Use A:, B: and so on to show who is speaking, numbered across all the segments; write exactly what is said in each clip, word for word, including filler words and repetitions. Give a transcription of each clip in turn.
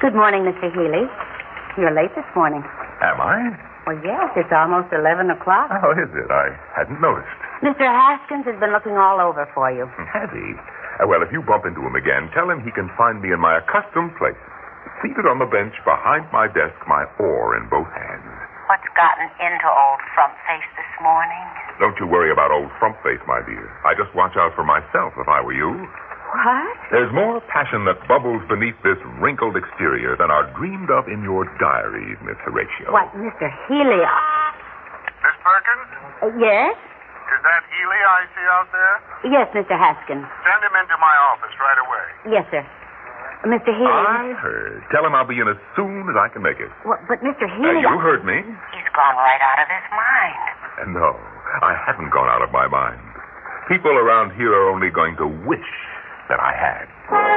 A: Good morning, Mister Healy. You're late this morning.
B: Am I?
A: Well, yes, it's almost eleven o'clock.
B: Oh, is it? I hadn't noticed.
A: Mister Haskins has been looking all over for you.
B: Has he? Uh, well, if you bump into him again, tell him he can find me in my accustomed place, seated on the bench behind my desk, my oar in both hands.
C: What's gotten into old Frumpface this morning?
B: Don't you worry about old Frumpface, my dear. I just watch out for myself if I were you.
A: What?
B: There's more passion that bubbles beneath this wrinkled exterior than are dreamed of in your diaries, Miss Horatio.
A: What, Mister Healy?
D: Miss Perkins?
A: Uh, yes?
D: Is that Healy I see out there?
A: Yes, Mister Haskins.
D: Send him into my office right away.
A: Yes, sir. Mister Healy.
B: I heard. Tell him I'll be in as soon as I can make it.
A: Well, but Mister
B: Uh,
A: Healy...
B: you
A: I...
B: heard me.
C: He's gone right out of his mind.
B: Uh, No, I haven't gone out of my mind. People around here are only going to wish that I had.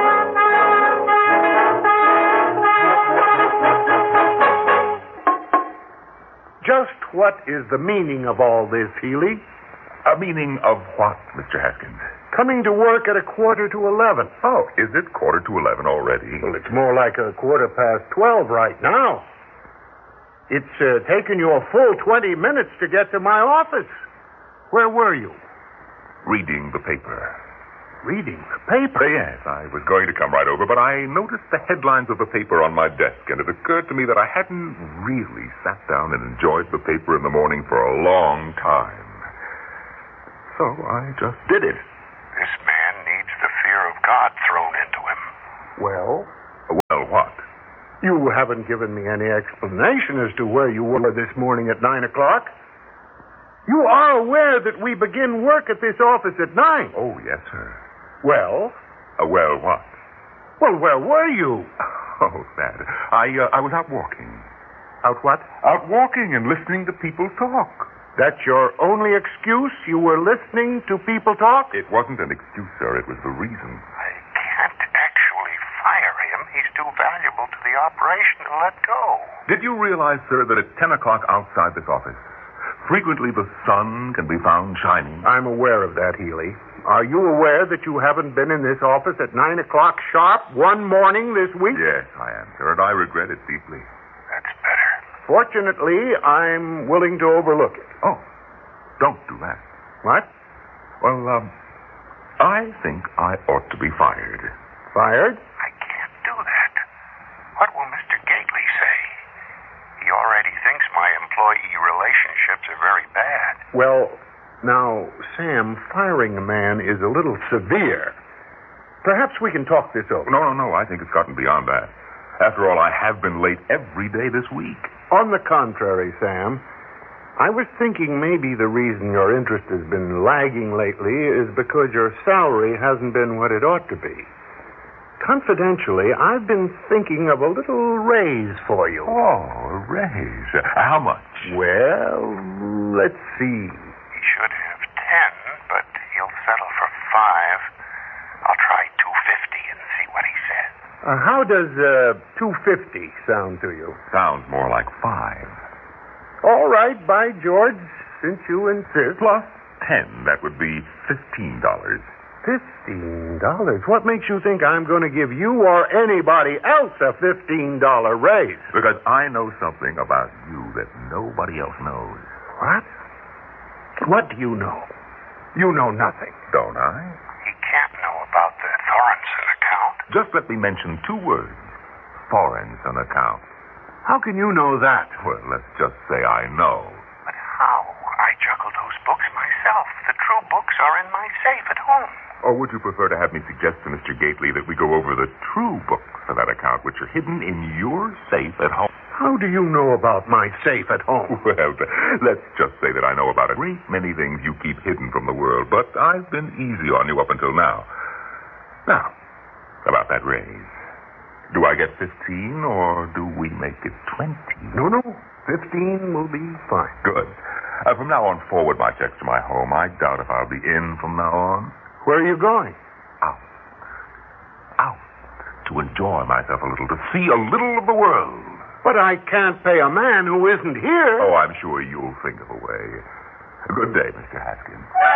E: Just what is the meaning of all this, Healy?
B: A meaning of what, Mister Haskins?
E: Coming to work at a quarter to eleven.
B: Oh, is it quarter to eleven already?
E: Well, it's more like a quarter past twelve right now. It's uh, taken you a full twenty minutes to get to my office. Where were you?
B: Reading the paper.
E: Reading the paper?
B: Yes, I was going to come right over, but I noticed the headlines of the paper on my desk, and it occurred to me that I hadn't really sat down and enjoyed the paper in the morning for a long time. So I just did it.
D: This man needs the fear of God thrown into him.
E: Well,
B: Well, what?
E: you haven't given me any explanation as to where you were this morning at nine o'clock. You are aware that we begin work at this office at nine.
B: Oh, yes, sir.
E: Well,
B: Uh, well, what?
E: well, where were you?
B: Oh, that. I, uh, I was out walking.
E: Out what?
B: Out walking and listening to people talk.
E: That's your only excuse? You were listening to people talk?
B: It wasn't an excuse, sir. It was the reason.
D: I can't actually fire him. He's too valuable to the operation to let go.
B: Did you realize, sir, that at ten o'clock outside this office, frequently the sun can be found shining?
E: I'm aware of that, Healy. Are you aware that you haven't been in this office at nine o'clock sharp one morning this week?
B: Yes, I am, sir, and I regret it deeply.
D: That's better.
E: Fortunately, I'm willing to overlook it.
B: Oh, don't do that.
E: What?
B: Well, um, I think I ought to be fired.
E: Fired?
D: I can't do that. What will Mister Gately say? He already thinks my employee relationships are very bad.
E: Well, now, Sam, firing a man is a little severe. Perhaps we can talk this over.
B: No, no, no. I think it's gotten beyond that. After all, I have been late every day this week.
E: On the contrary, Sam, I was thinking maybe the reason your interest has been lagging lately is because your salary hasn't been what it ought to be. Confidentially, I've been thinking of a little raise for you.
B: Oh, a raise. How much?
E: Well, let's see.
D: He should have ten, but he'll settle for five. I'll try two fifty and see what he says.
E: Uh, how does uh, two fifty sound to you?
B: Sounds more like five.
E: All right, by George, since you insist.
B: Plus ten. That would be fifteen dollars.
E: Fifteen dollars? What makes you think I'm going to give you or anybody else a fifteen dollar raise?
B: Because I know something about you that nobody else knows.
E: What? What do you know? You know nothing.
B: Don't I?
D: He can't know about the Thorenson account.
B: Just let me mention two words. Thorenson account.
E: How can you know that?
B: Well, let's just say I know.
D: But how? I juggle those books myself. The true books are in my safe at home.
B: Or would you prefer to have me suggest to Mister Gately that we go over the true books of that account, which are hidden in your safe at home?
E: How do you know about my safe at home?
B: Well, let's just say that I know about a great many things you keep hidden from the world, but I've been easy on you up until now. Now, about that raise. Do I get fifteen, or do we make it twenty?
E: No, no. Fifteen will be fine.
B: Good. Uh, from now on forward, my checks to my home. I doubt if I'll be in from now on.
E: Where are you going?
B: Out. Out. To enjoy myself a little, to see a little of the world.
E: But I can't pay a man who isn't here.
B: Oh, I'm sure you'll think of a way. Good day, Mister Haskins.